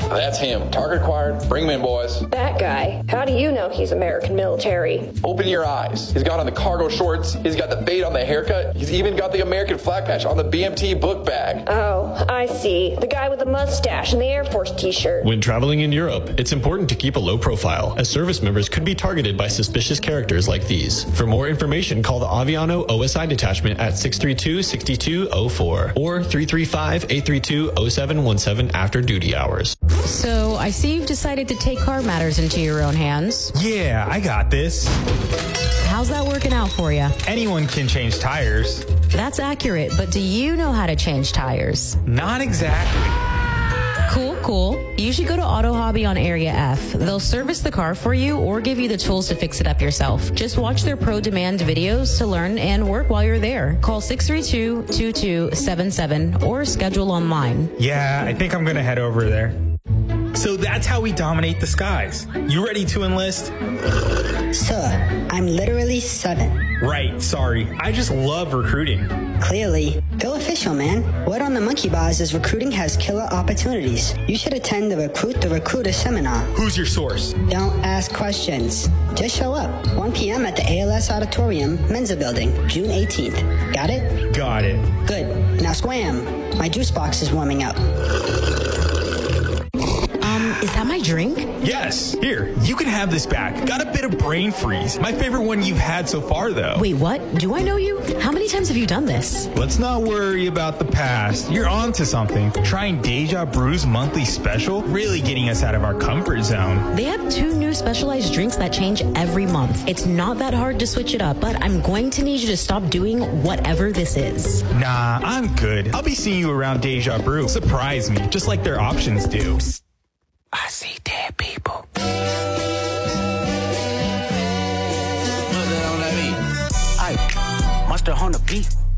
That's him. Target acquired. Bring him in, boys. That guy. How do you know he's American military? Open your eyes. He's got on the cargo shorts. He's got the bait on the haircut. He's even got the American flag patch on the BMT book bag. Oh, I see. The guy with the mustache and the Air Force t-shirt. When traveling in Europe, it's important to keep a low profile, as service members could be targeted by suspicious characters like these. For more information, call the Aviano OSI detachment at 632-6204 or 335-832-0717 after duty hours. So, I see you've decided to take car matters into your own hands. Yeah, I got this. How's that working out for you? Anyone can change tires. That's accurate, but do you know how to change tires? Not exactly. Cool. You should go to Auto Hobby on Area F. They'll service the car for you or give you the tools to fix it up yourself. Just watch their pro demand videos to learn and work while you're there. Call 632-2277 or schedule online. Yeah, I think I'm going to head over there. So that's how we dominate the skies. You ready to enlist? Sir, I'm literally 7. Right, sorry. I just love recruiting. Clearly. Go official, man. Word on the monkey bars is recruiting has killer opportunities. You should attend the Recruit the Recruiter seminar. Who's your source? Don't ask questions. Just show up. 1 p.m. at the ALS Auditorium, Mensa Building, June 18th. Got it? Got it. Good. Now swam. My juice box is warming up. Is that my drink? Yes. Here, you can have this back. Got a bit of brain freeze. My favorite one you've had so far, though. Wait, what? Do I know you? How many times have you done this? Let's not worry about the past. You're on to something. Trying Deja Brew's monthly special, really getting us out of our comfort zone. They have 2 new specialized drinks that change every month. It's not that hard to switch it up, but I'm going to need you to stop doing whatever this is. Nah, I'm good. I'll be seeing you around Deja Brew. Surprise me, just like their options do. Psst. I see dead people. Monster on the beat.